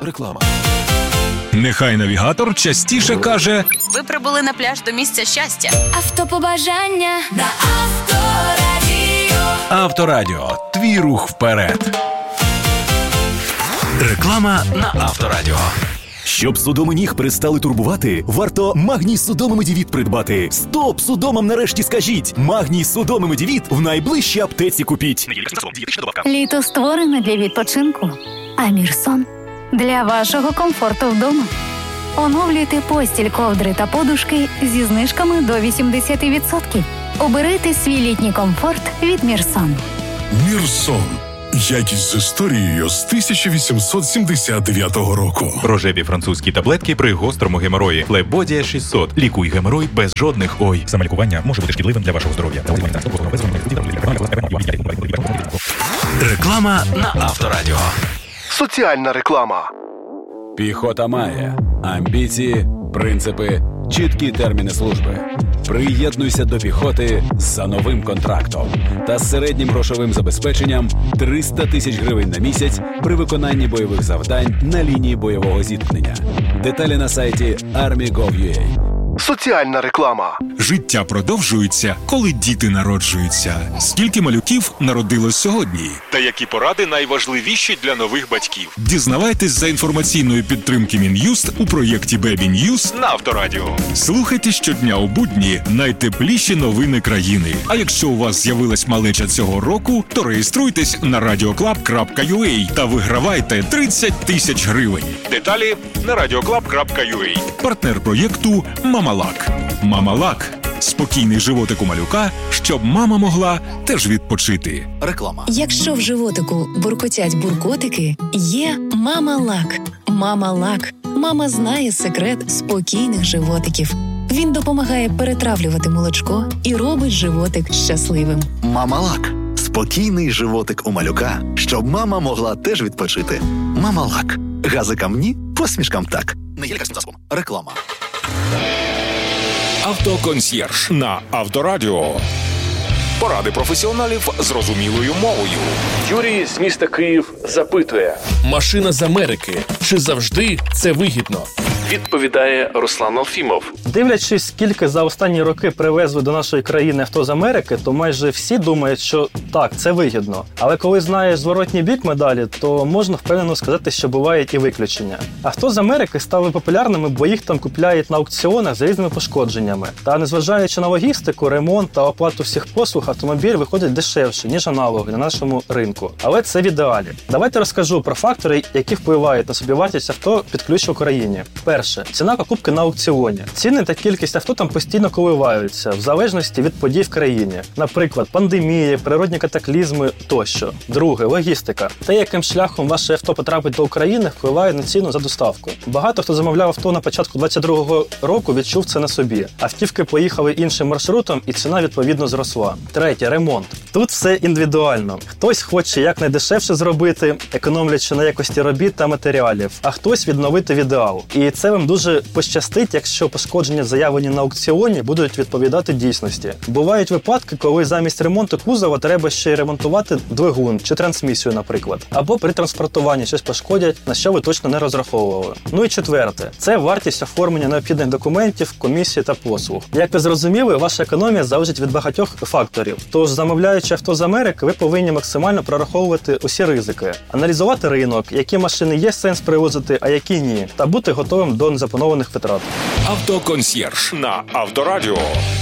Реклама. Нехай навігатор частіше каже: ви прибули на пляж до місця щастя. Автопобажання на Авторадіо. Авторадіо. Твій рух вперед. Реклама на Авторадіо. Щоб судоми ніг перестали турбувати, варто Магній Судоми Медівіт придбати. Стоп судомам нарешті скажіть! Магній Судоми Медівіт в найближчій аптеці купіть. Літо створено для відпочинку, а Мірсон – для вашого комфорту вдома. Оновлюйте постіль, ковдри та подушки зі знижками до 80%. Обирайте свій літній комфорт від Мірсон. Мірсон. Якість з історією з 1879 року. Рожеві французькі таблетки при гострому геморої. Флебодія 600. Лікуй геморой без жодних ой. Саме лікування може бути шкідливим для вашого здоров'я. Реклама на Авторадіо. Соціальна реклама. Піхота має амбіції, принципи, чіткі терміни служби. Приєднуйся до піхоти за новим контрактом та з середнім грошовим забезпеченням 300 тисяч гривень на місяць при виконанні бойових завдань на лінії бойового зіткнення. Деталі на сайті army.gov.ua. Соціальна реклама. Життя продовжується, коли діти народжуються. Скільки малюків народилось сьогодні? Та які поради найважливіші для нових батьків? Дізнавайтесь за інформаційної підтримки Мін'юст у проєкті Baby News На Авторадіо. Слухайте щодня у будні найтепліші новини країни. А якщо у вас з'явилась малеча цього року, то реєструйтесь на radioclub.ua та вигравайте 30 тисяч гривень. Деталі на radioclub.ua. Партнер проєкту «Мамалак». «Мамалак» – спокійний животик у малюка, щоб мама могла теж відпочити. Реклама. Якщо в животику буркотять буркотики, є «Мамалак». «Мамалак». Мама знає секрет спокійних животиків. Він допомагає перетравлювати молочко і робить животик щасливим. Мамалак. Спокійний животик у малюка, щоб мама могла теж відпочити. Мамалак. Газикам ні, посмішкам так. Не є лікарським засобом. Реклама. Автоконсьєрж на Авторадіо. Поради професіоналів зрозумілою мовою. Юрій з міста Київ запитує: машина з Америки. Чи завжди це вигідно? Відповідає Руслан Алфімов. Дивлячись, скільки за останні роки привезли до нашої країни авто з Америки, то майже всі думають, що так, це вигідно. Але коли знаєш зворотній бік медалі, то можна впевнено сказати, що бувають і виключення. Авто з Америки стали популярними, бо їх там купляють на аукціонах з різними пошкодженнями. Та незважаючи на логістику, ремонт та оплату всіх послуг, автомобіль виходить дешевше, ніж аналоги на нашому ринку. Але це в ідеалі. Давайте розкажу про фактори, які впливають на собівартість авто під ключ в Україні. Перше. Ціна покупки на аукціоні. Ціни та кількість авто там постійно коливаються, в залежності від подій в країні. Наприклад, пандемії, природні катаклізми тощо. Друге. Логістика. Те, яким шляхом ваше авто потрапить до України, впливає на ціну за доставку. Багато хто замовляв авто на початку 2022 року, відчув це на собі. Автівки поїхали іншим маршрутом, і ціна відповідно зросла. Третє. Ремонт. Тут все індивідуально. Хтось хоче якнайдешевше зробити, економлячи на якості робіт та матеріалів, а хтось відновити в ідеал. І це вам дуже пощастить, якщо пошкодження, заявлені на аукціоні, будуть відповідати дійсності. Бувають випадки, коли замість ремонту кузова треба ще й ремонтувати двигун чи трансмісію, наприклад. Або при транспортуванні щось пошкодять, на що ви точно не розраховували. Ну і четверте. Це вартість оформлення необхідних документів, комісії та послуг. Як ви зрозуміли, ваша економія залежить від багатьох факторів. Тож, замовляючи авто з Америки, ви повинні максимально прораховувати усі ризики. Аналізувати ринок, які машини є сенс привозити, а які ні. Та бути готовим до незапланованих витрат. Автоконсьєрж на Авторадіо.